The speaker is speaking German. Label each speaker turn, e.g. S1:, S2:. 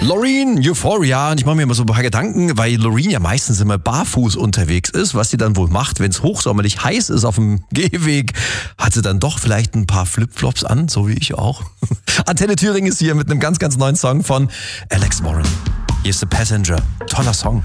S1: Loreen, Euphoria. Und ich mache mir immer so ein paar Gedanken, weil Loreen ja meistens immer barfuß unterwegs ist, was sie dann wohl macht, wenn es hochsommerlich heiß ist auf dem Gehweg. Hat sie dann doch vielleicht ein paar Flipflops an, so wie ich auch. Antenne Thüringen ist hier mit einem ganz, ganz neuen Song von Alex Warren. Hier ist The Passenger. Toller Song.